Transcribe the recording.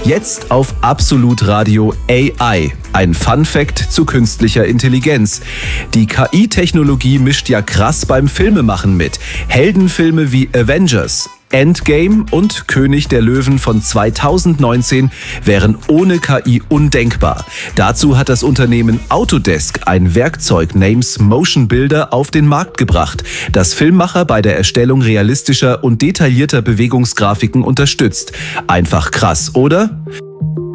Jetzt auf Absolut Radio AI. Ein Fun-Fact zu künstlicher Intelligenz. Die KI-Technologie mischt ja krass beim Filmemachen mit. Heldenfilme wie Avengers, Endgame und König der Löwen von 2019 wären ohne KI undenkbar. Dazu hat das Unternehmen Autodesk ein Werkzeug namens Motion Builder auf den Markt gebracht, das Filmmacher bei der Erstellung realistischer und detaillierter Bewegungsgrafiken unterstützt. Einfach krass, oder?